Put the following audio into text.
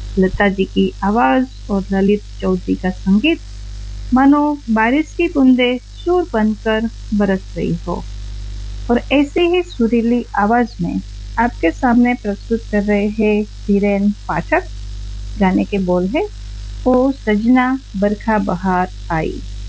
लता जी की आवाज और ललित चौधरी का संगीत मानो बारिश की बूंदें शोर बनकर बरस रही हो। और ऐसी ही सुरीली आवाज में आपके सामने प्रस्तुत कर रहे हैं धीरेन पाठक। गाने के बोल है ओ सजना बरखा बहार आई।